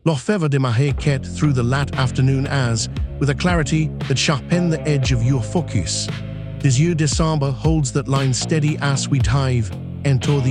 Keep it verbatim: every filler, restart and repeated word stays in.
L'orfèvre de Mahé quête through the lat afternoon as, with a clarity that sharpen the edge of your focus. Des yeux December holds that line steady as we dive, enter the